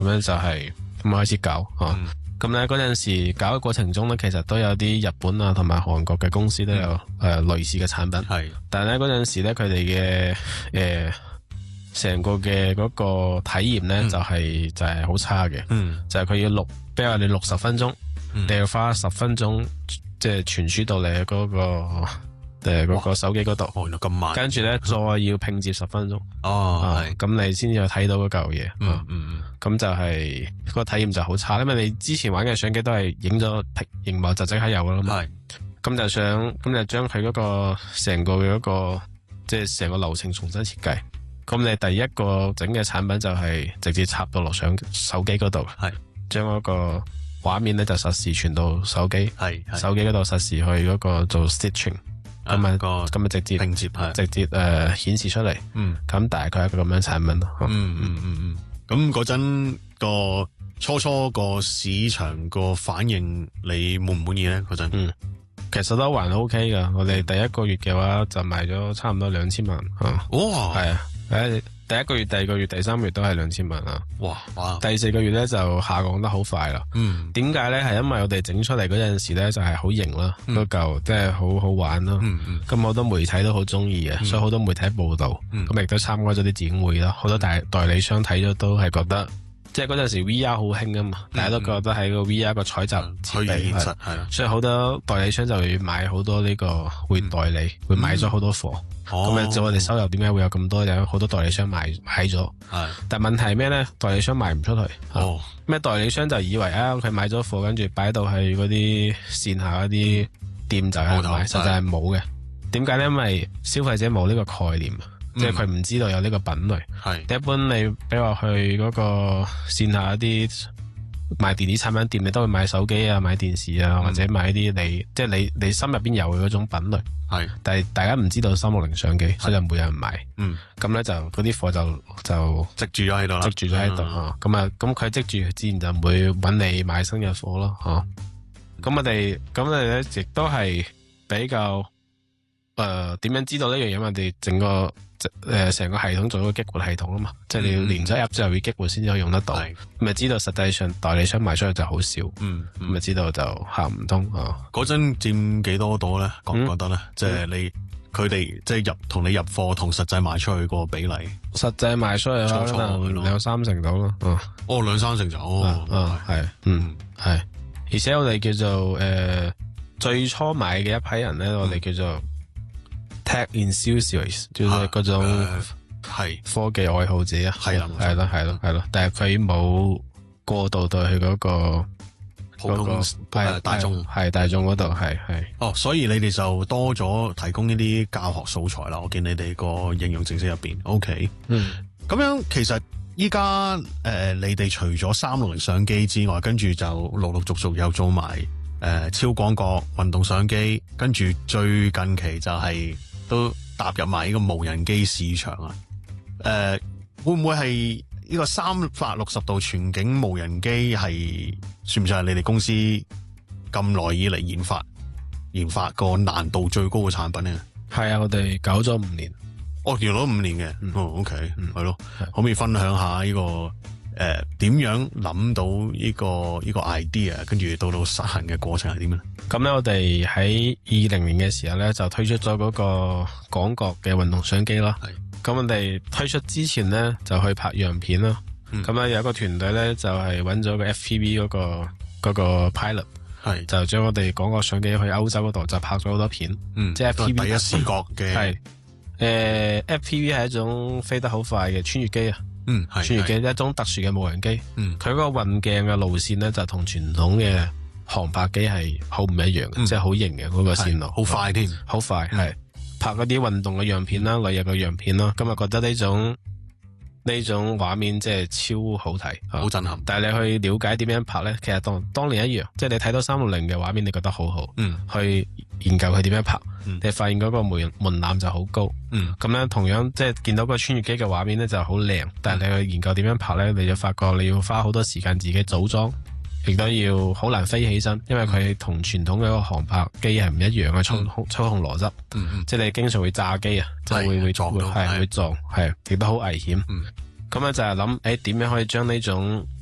咁樣就係咁開始搞咁咧嗰陣時搞嘅過程中咧，其實都有啲日本啊同埋韓國嘅公司都有類似嘅產品，但係咧嗰陣時咧佢哋嘅成個嘅嗰個體驗咧就係好差嘅，就係佢要錄，比如話你60分鐘，你要花10分鐘即係傳輸到你嗰個手機嗰度， 原來咁慢， 跟住咧再要拼接10分鐘，咁你先至睇到嗰嚿嘢，咁就係個體驗就好差，因為你之前玩嘅相機都係影咗熒幕就即刻有噶啦嘛，咁就將佢嗰個成個嘅嗰個即係成個流程重新設計。咁你第一個整嘅產品就係直接插到落手機嗰度，將嗰個畫面咧就實時傳到手機，手機嗰度實時去嗰個做 stitching， 咁啊直接拼接直接顯示出嚟，咁大概係一個咁樣產品咯。 咁嗰陣個初個市場個反應，你滿唔滿意咧？嗰陣其實都還 OK 噶，我哋第一個月嘅話就賣咗差唔多2000萬哇， 係啊。第一個月、第二個月、第三個月都係2000萬啊！ 哇！ 第4個月咧就下降得好快啦。點解咧？係因為我哋整出嚟嗰陣時咧就係好型啦，嗰嚿即係好好玩啦。咁好多媒體都好中意嘅，所以好多媒體報道，咁亦都參加咗啲展會啦。好多代理商睇咗都係覺得，即係嗰陣時 VR 好興啊嘛，大家都覺得係個 VR 個採集設備係，所以好多代理商就會買好多呢個會代理，會買咗好多貨。咁就我哋收入點解會有咁多？有好多代理商買咗，但問題係咩咧？代理商賣唔出去。咩代理商就以為佢買咗貨，跟住擺到去嗰啲線下嗰啲店就係買，實際係冇嘅。點解咧？因為消費者冇呢個概念，即係佢唔知道有呢個品類。一般你比如話去嗰個線下一啲賣電子產品店，你都會買手機啊、買電視啊，或者買啲即係你心入邊有嘅嗰種品類。但係大家唔知道360相機，所以就冇人買。咁咧就嗰啲貨就積住咗喺度啦，積住咗喺度咁佢積住，自然就唔會揾你買新嘅貨咯。咁我哋咧亦都係比較點樣知道呢樣嘢？我哋整個成個系統做咗個激活系統啊嘛，即係你要連咗入之後要激活先至可以用得到，咪知道實際上代理商賣出去就好少，咪知道就行唔通。 嗰陣佔幾多度咧？覺唔覺得咧？即係佢哋即係同你入貨同實際賣出去個比例， 實際賣出去可能2-3成到咯。 2-3成就係係，而且我哋叫做最初買嘅一批人咧，我哋叫做Tech enthusiast，即係嗰種科技愛好者啊，係啦，但係佢冇過渡到去嗰個普通大眾嗰度係。 所以你哋就多咗提供呢啲教學素材啦。我見你哋個應用程式入邊 ，OK，咁樣其實依家你哋除咗360相機之外，跟住就陸陸續續又做埋超廣角運動相機，跟住最近期就都踏入埋呢個無人機市場啊！會唔會係呢個360度全景無人機係算唔算係你哋公司咁耐以嚟研發個難度最高嘅產品咧？ 係啊，我哋搞咗5年。 原來都5年嘅。OK，係咯。可唔可以分享下呢個點樣諗到呢個 idea， 跟住到實行嘅過程係點咧？ 咁咧，我哋喺2020年嘅時候咧，就推出咗嗰個廣角嘅運動相機啦。咁我哋推出之前咧，就去拍樣片啦。咁咧有一個團隊咧，就係揾咗個 FPV 嗰個 pilot，就將我哋廣角相機去歐洲嗰度就拍咗好多片。即係 FPV 第一視覺嘅。 FPV 係一種飛得好快嘅穿越機啊。穿越機一種特殊嘅無人機。佢嗰個運鏡嘅路線咧，就同傳統嘅航拍機係好唔一樣嘅，即係好型嘅嗰個線路， 好快添， 好快係拍嗰啲運動嘅樣片啦，旅遊嘅樣片啦，咁啊覺得呢種畫面即係超好睇， 好震撼。 但係你去了解點樣拍咧，其實當年一樣，即係你睇到360嘅畫面，你覺得好好，去研究佢點樣拍，你發現嗰個門檻就好高。咁咧同樣即係見到個穿越機嘅畫面咧就好靚，但係你去研究點樣拍咧，你就發覺你要花好多時間自己組裝。亦都要好難飛起身，因為佢同傳統嘅一個航拍機係唔一樣嘅操控邏輯，即係你經常會炸機啊，即係會撞，亦都好危險。咁咧就係諗，點樣可以將呢種